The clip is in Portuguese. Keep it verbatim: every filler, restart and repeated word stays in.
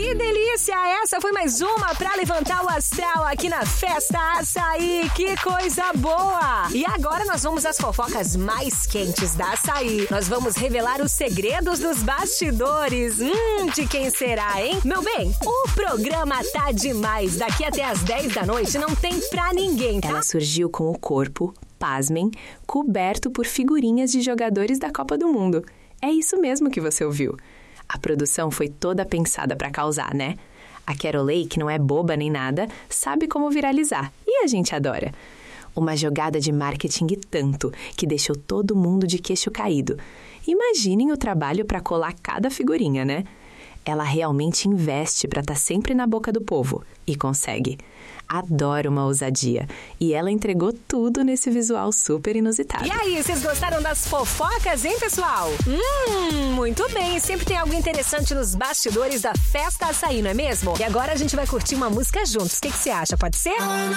que delícia! Essa foi mais uma pra levantar o astral aqui na Festa Açaí. Que coisa boa! E agora nós vamos às fofocas mais quentes da Açaí. Nós vamos revelar os segredos dos bastidores. Hum, de quem será, hein? Meu bem, o programa tá demais. Daqui até às dez da noite não tem pra ninguém, tá? Ela surgiu com o corpo, pasmem, coberto por figurinhas de jogadores da Copa do Mundo. É isso mesmo que você ouviu. A produção foi toda pensada pra causar, né? A Carolei, que não é boba nem nada, sabe como viralizar. E a gente adora. Uma jogada de marketing e tanto, que deixou todo mundo de queixo caído. Imaginem o trabalho pra colar cada figurinha, né? Ela realmente investe pra estar sempre na boca do povo. E consegue. Adoro uma ousadia. E ela entregou tudo nesse visual super inusitado. E aí, vocês gostaram das fofocas, hein, pessoal? Hum, muito bem. Sempre tem algo interessante nos bastidores da Festa Açaí, não é mesmo? E agora a gente vai curtir uma música juntos. O que que você acha? Pode ser?